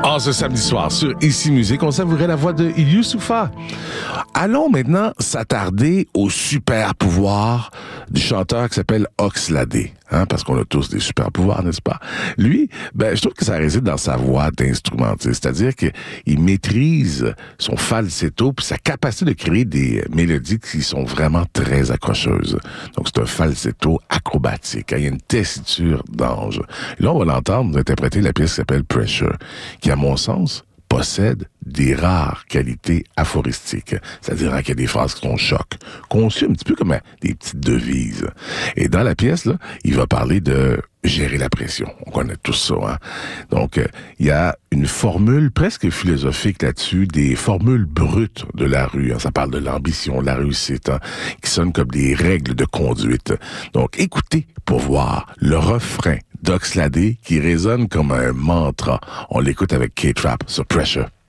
Ah, ce samedi soir, sur Ici Musique, on savourait la voix de Youssoupha. Allons maintenant s'attarder au super pouvoir du chanteur qui s'appelle Oxlade. Parce qu'on a tous des super pouvoirs, n'est-ce pas? Lui, je trouve que ça réside dans sa voix d'instrumentiste. C'est-à-dire qu'il maîtrise son falsetto puis sa capacité de créer des mélodies qui sont vraiment très accrocheuses. Donc, c'est un falsetto acrobatique. Il y a une tessiture d'ange. Là, on va l'entendre interpréter la pièce qui s'appelle Pressure, qui, à mon sens, possède des rares qualités aphoristiques. C'est-à-dire qu'il y a des phrases qui sont chocs, conçues un petit peu comme des petites devises. Et dans la pièce, là, il va parler de gérer la pression. On connaît tout ça, hein? Donc, il y a une formule presque philosophique là-dessus, des formules brutes de la rue. Ça parle de l'ambition, de la réussite, qui sonnent comme des règles de conduite. Donc, écoutez pour voir le refrain d'Oxlade qui résonne comme un mantra. On l'écoute avec K-Trap sur Pressure.